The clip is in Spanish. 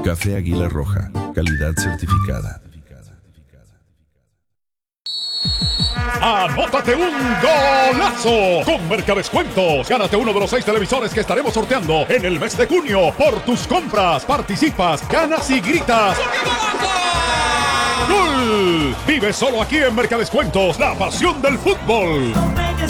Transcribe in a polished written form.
Café Águila Roja, calidad certificada. ¡Anótate un golazo! Con Mercadescuentos, gánate uno de los 6 televisores que estaremos sorteando en el mes de junio. Por tus compras, participas, ganas y gritas. ¡Gol! Vive solo aquí en Mercadescuentos, la pasión del fútbol.